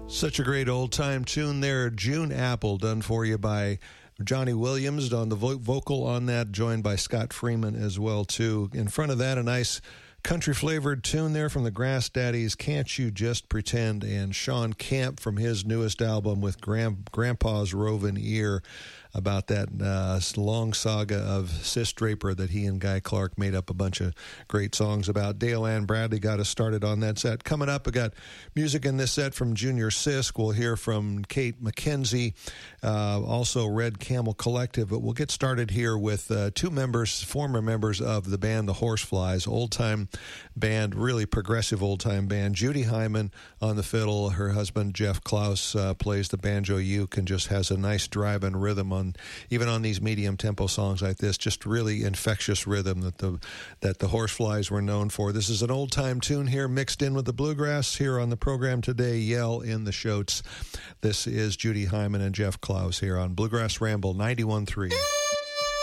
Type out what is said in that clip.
Such a great old-time tune there, June Apple, done for you by Johnny Williams on the vocal on that, joined by Scott Freeman as well, too. In front of that, a nice country-flavored tune there from the Grass Daddies, Can't You Just Pretend, and Sean Camp from his newest album with Grandpa's Roving Ear, about that long saga of Sis Draper that he and Guy Clark made up a bunch of great songs about. Dale Ann Bradley got us started on that set. Coming up, we got music in this set from Junior Sisk. We'll hear from Kate McKenzie, also Red Camel Collective. But we'll get started here with two members, former members of the band The Horseflies, old-time band, really progressive old-time band. Judy Hyman on the fiddle. Her husband, Jeff Klaus, plays the banjo uke and just has a nice drive-in rhythm even on these medium tempo songs like this, just really infectious rhythm that the Horseflies were known for. This is an old time tune here mixed in with the bluegrass here on the program today. Yell in the Shoats. This is Judy Hyman and Jeff Klaus here on Bluegrass Ramble 91.3.